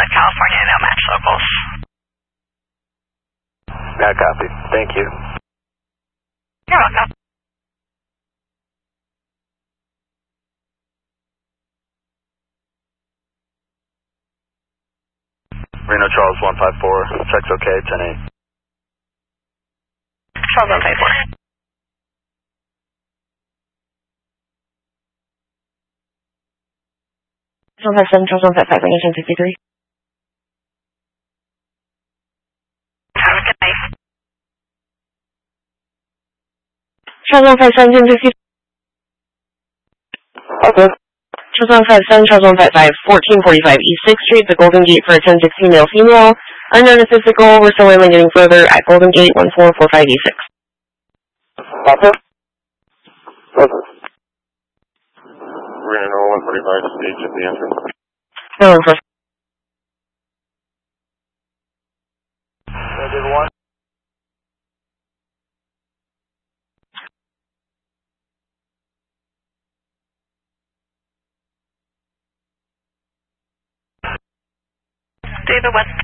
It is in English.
California, no match locals. That copy. Thank you. You're welcome. Reno Charles 154, checks okay, 10-8. Charles 154. Charles 157, Charles 155, Reno 1053. Have a good night. Charles 157, 1050. Okay. Charles 157, Charles 155, 1445 East 6th Street, the Golden Gate for a 1060 male female. Unknown is physical, we're still waiting getting further at Golden Gate 1445 E6. Copy. Okay. Reno 145, stage at the entrance. No one first. Negative 1. David West